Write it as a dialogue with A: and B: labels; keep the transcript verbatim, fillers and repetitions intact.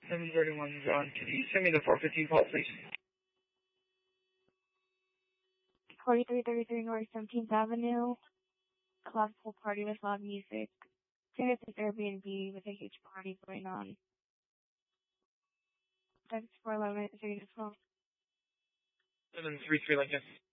A: seven thirty-one, John. Can you send me the four fifteen call, please?
B: forty-three thirty-three North seventeenth Avenue. Club pool party with loud music. I think it's an Airbnb with a huge party going on. That's four eleven three to twelve.
A: seven three three Lincoln.